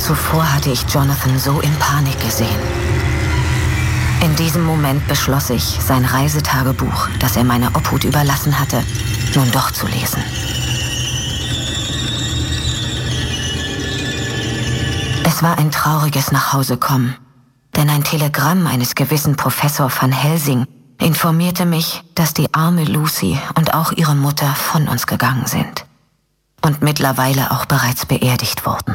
zuvor hatte ich Jonathan so in Panik gesehen. In diesem Moment beschloss ich, sein Reisetagebuch, das er meiner Obhut überlassen hatte, nun doch zu lesen. Es war ein trauriges Nachhausekommen, denn ein Telegramm eines gewissen Professor van Helsing informierte mich, dass die arme Lucy und auch ihre Mutter von uns gegangen sind und mittlerweile auch bereits beerdigt wurden.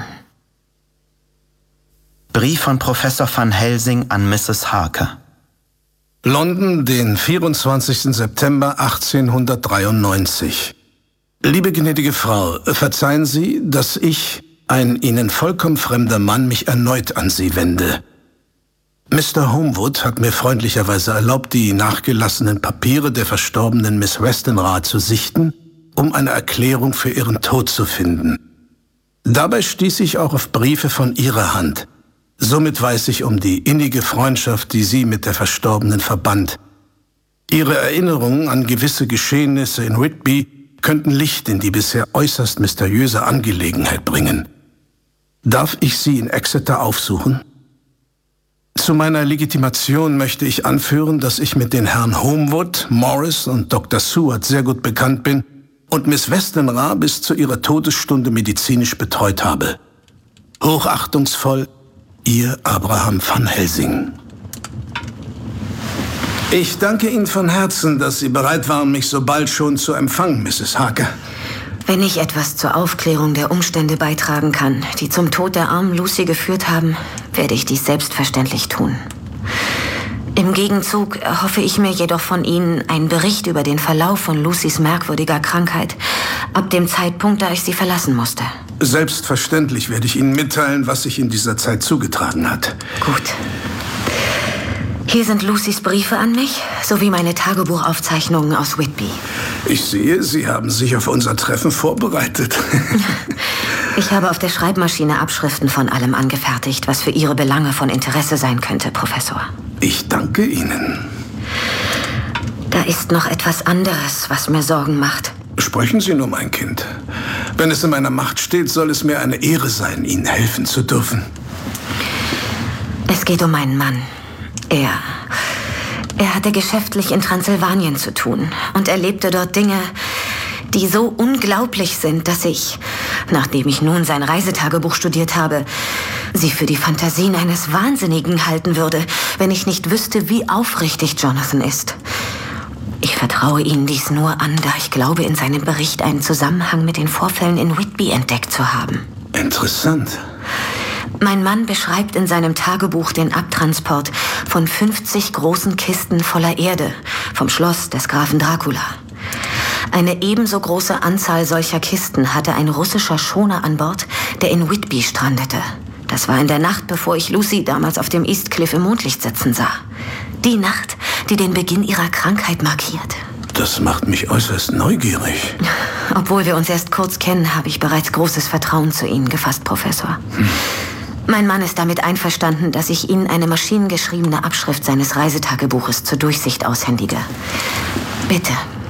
Brief von Professor van Helsing an Mrs. Harker. London, den 24. September 1893. Liebe gnädige Frau, verzeihen Sie, dass ich, ein Ihnen vollkommen fremder Mann, mich erneut an Sie wende. Mr. Holmwood hat mir freundlicherweise erlaubt, die nachgelassenen Papiere der verstorbenen Miss Westenra zu sichten, um eine Erklärung für ihren Tod zu finden. Dabei stieß ich auch auf Briefe von Ihrer Hand. Somit weiß ich um die innige Freundschaft, die Sie mit der Verstorbenen verband. Ihre Erinnerungen an gewisse Geschehnisse in Whitby könnten Licht in die bisher äußerst mysteriöse Angelegenheit bringen. Darf ich Sie in Exeter aufsuchen? Zu meiner Legitimation möchte ich anführen, dass ich mit den Herren Holmwood, Morris und Dr. Seward sehr gut bekannt bin und Miss Westenra bis zu ihrer Todesstunde medizinisch betreut habe. Hochachtungsvoll, Ihr Abraham van Helsing. Ich danke Ihnen von Herzen, dass Sie bereit waren, mich so bald schon zu empfangen, Mrs. Harker. Wenn ich etwas zur Aufklärung der Umstände beitragen kann, die zum Tod der armen Lucy geführt haben, werde ich dies selbstverständlich tun. Im Gegenzug erhoffe ich mir jedoch von Ihnen einen Bericht über den Verlauf von Lucys merkwürdiger Krankheit, ab dem Zeitpunkt, da ich sie verlassen musste. Selbstverständlich werde ich Ihnen mitteilen, was sich in dieser Zeit zugetragen hat. Gut. Hier sind Lucys Briefe an mich, sowie meine Tagebuchaufzeichnungen aus Whitby. Ich sehe, Sie haben sich auf unser Treffen vorbereitet. Ich habe auf der Schreibmaschine Abschriften von allem angefertigt, was für Ihre Belange von Interesse sein könnte, Professor. Ich danke Ihnen. Da ist noch etwas anderes, was mir Sorgen macht. Sprechen Sie nur, mein Kind. Wenn es in meiner Macht steht, soll es mir eine Ehre sein, Ihnen helfen zu dürfen. Es geht um meinen Mann. Er hatte geschäftlich in Transsilvanien zu tun und erlebte dort Dinge, die so unglaublich sind, dass ich, nachdem ich nun sein Reisetagebuch studiert habe, sie für die Fantasien eines Wahnsinnigen halten würde, wenn ich nicht wüsste, wie aufrichtig Jonathan ist. Ich vertraue Ihnen dies nur an, da ich glaube, in seinem Bericht einen Zusammenhang mit den Vorfällen in Whitby entdeckt zu haben. Interessant. Mein Mann beschreibt in seinem Tagebuch den Abtransport von 50 großen Kisten voller Erde vom Schloss des Grafen Dracula. Eine ebenso große Anzahl solcher Kisten hatte ein russischer Schoner an Bord, der in Whitby strandete. Das war in der Nacht, bevor ich Lucy damals auf dem East Cliff im Mondlicht sitzen sah. Die Nacht, die den Beginn ihrer Krankheit markiert. Das macht mich äußerst neugierig. Obwohl wir uns erst kurz kennen, habe ich bereits großes Vertrauen zu Ihnen gefasst, Professor. Mein Mann ist damit einverstanden, dass ich Ihnen eine maschinengeschriebene Abschrift seines Reisetagebuches zur Durchsicht aushändige. Bitte.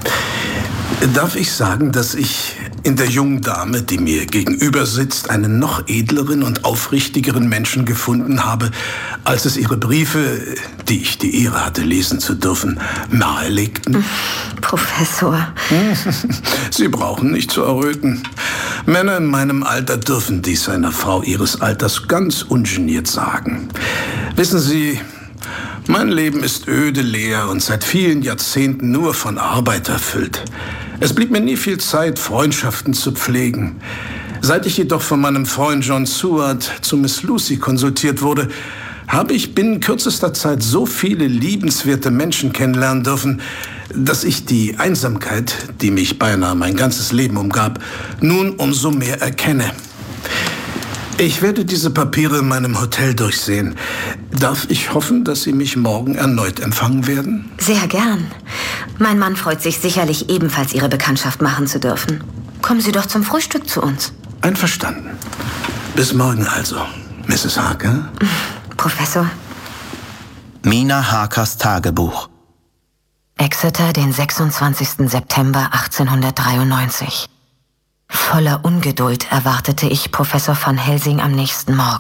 Darf ich sagen, dass ich in der jungen Dame, die mir gegenüber sitzt, einen noch edleren und aufrichtigeren Menschen gefunden habe, als es ihre Briefe, die ich die Ehre hatte, lesen zu dürfen, nahelegten? Professor. Sie brauchen nicht zu erröten. Männer in meinem Alter dürfen dies einer Frau ihres Alters ganz ungeniert sagen. Wissen Sie, mein Leben ist öde, leer und seit vielen Jahrzehnten nur von Arbeit erfüllt. Es blieb mir nie viel Zeit, Freundschaften zu pflegen. Seit ich jedoch von meinem Freund John Seward zu Miss Lucy konsultiert wurde, habe ich binnen kürzester Zeit so viele liebenswerte Menschen kennenlernen dürfen, dass ich die Einsamkeit, die mich beinahe mein ganzes Leben umgab, nun umso mehr erkenne. Ich werde diese Papiere in meinem Hotel durchsehen. Darf ich hoffen, dass Sie mich morgen erneut empfangen werden? Sehr gern. Mein Mann freut sich sicherlich ebenfalls, Ihre Bekanntschaft machen zu dürfen. Kommen Sie doch zum Frühstück zu uns. Einverstanden. Bis morgen also, Mrs. Harker. Professor. Mina Harkers Tagebuch. Exeter, den 26. September 1893. Voller Ungeduld erwartete ich Professor van Helsing am nächsten Morgen.